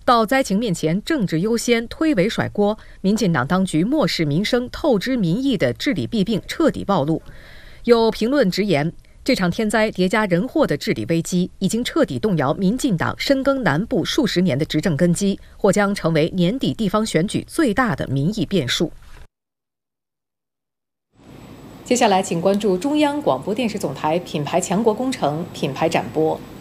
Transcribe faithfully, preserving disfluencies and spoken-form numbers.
到灾情面前，政治优先，推诿甩锅，民进党当局漠视民生、透支民意的治理弊病彻底暴露。有评论直言，这场天灾叠加人祸的治理危机，已经彻底动摇民进党深耕南部数十年的执政根基，或将成为年底地方选举最大的民意变数。接下来，请关注中央广播电视总台品牌强国工程品牌展播。